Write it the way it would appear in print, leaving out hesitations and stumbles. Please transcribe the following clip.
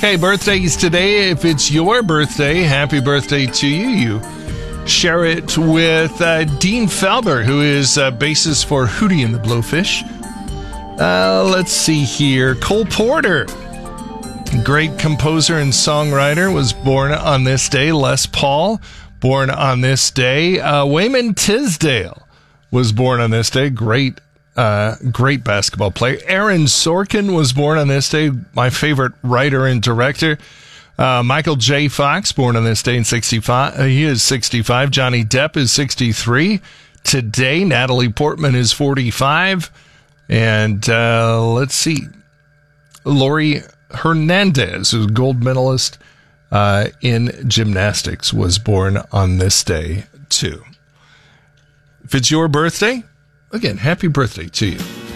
Okay, birthdays today. If it's your birthday, happy birthday to you. You share it with Dean Felber, who is bassist for Hootie and the Blowfish. Let's see here. Cole Porter, great composer and songwriter, was born on this day. Les Paul, born on this day. Wayman Tisdale was born on this day. Great basketball player. Aaron Sorkin was born on this day. My favorite writer and director. Michael J. Fox, born on this day in 65. He is 65. Johnny Depp is 63. Today, Natalie Portman is 45. And let's see. Lori Hernandez, who's a gold medalist in gymnastics, was born on this day, too. If it's your birthday, again, happy birthday to you.